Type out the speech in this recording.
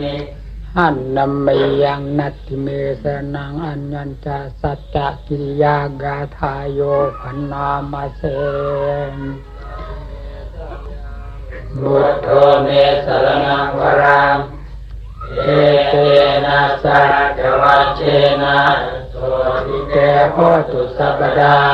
หันนำไม่ยังนัตติเมสนังอัญญัญจาสัจจกิริยากาทายโยพันนามาเสบุตโธเมสรณังวรังเอเตนะสัจวัชเชนะโสติเกโหตุสัพพดา